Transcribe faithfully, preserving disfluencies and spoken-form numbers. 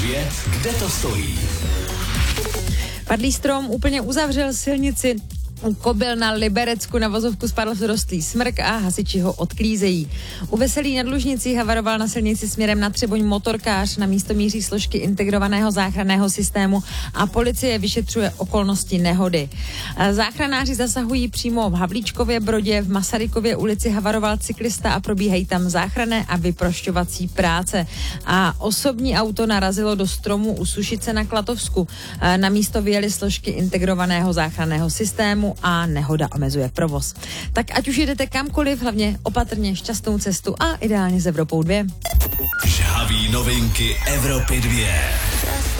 dvě, kde to stojí? Padlý strom úplně uzavřel silnici Kobyl na Liberecku, na vozovku spadl vzrostlý smrk a hasiči ho odklízejí. U Veselí nad Lužnicí havaroval na silnici směrem na Třeboň motorkář, na místo míří složky integrovaného záchranného systému a policie vyšetřuje okolnosti nehody. Záchranáři zasahují přímo v Havlíčkově Brodě, v Masarykově ulici havaroval cyklista a probíhají tam záchranné a vyprošťovací práce. A osobní auto narazilo do stromu u Sušice na Klatovsku. Na místo vyjeli složky integrovaného záchranného systému a nehoda omezuje provoz. Tak ať už jedete kamkoliv, hlavně opatrně, šťastnou cestu a ideálně s Evropou dvě. Žhaví novinky Evropy dvě.